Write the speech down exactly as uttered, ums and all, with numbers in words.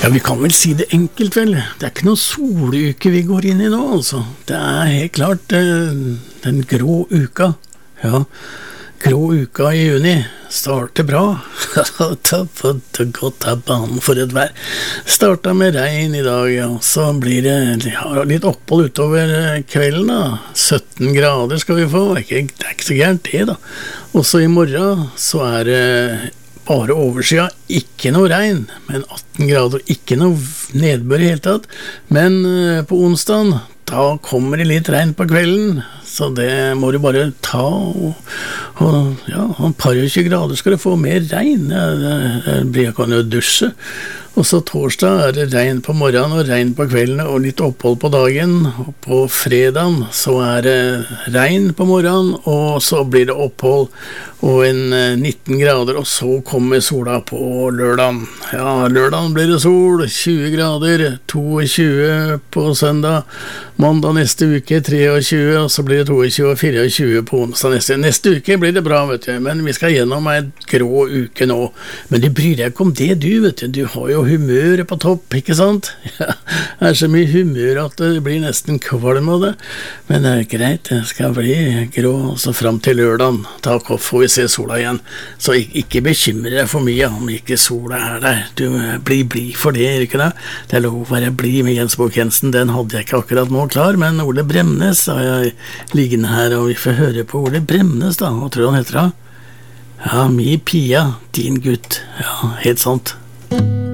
Ja, vi kan vel si det enkelt, vel. Det er ikke noe soluke vi går inn i nå, altså. Det er helt klart eh, den grå uka. Ja, grå uka i juni starter bra. Det godt av banen for et vær. Startet med regn i dag, ja. Så blir det ja, litt opphold utover kvelden, da. sytten grader skal vi få. Det er ikke, det er ikke så gærent det, da. Også i morgen så er det bare oversida, ikke noe regn, men atten grader, ikke noe nedbør i hele tatt. Men på onsdagen, da kommer det litt regn på kvelden, så det må du bare ta, og, og ja, et par og tjue grader skal du få mer regn. Jeg kan jo dusje. Og så torsdag er det regn på morgenen og regn på kvelden og litt opphold på dagen. Og på fredagen så er det regn på morgenen, og så blir det opphold og en nitten grader, og så kommer sola på lørdagen. Ja, lørdagen blir det sol, tjue grader, tjueto på søndag, mandag neste uke tjuetre, og så blir det tjueto og tjuefire på onsdag neste. Neste uke blir det bra, vet du, men vi skal gjennom en grå uke nå. Men du bryr deg ikke om det, du, vet du. Du har jo humøret på topp, ikke sant? Ja, det er så mye humør at det blir nesten kvalm av det. Men det er greit, det skal bli grå, så frem til lørdagen. Da får vi se sola igjen. Så ikke bekymre deg for mye om ikke sola er der. Du blir blid for det, ikke det? Det er lov å være blid med Jens Borch Jensen. Den hadde jeg ikke akkurat nå klar, men Ole Bremnes har jeg liggende her, og vi får høre på Ole Bremnes da. Hva tror du han heter da? Ja, mi Pia, din gutt. Ja, helt sant.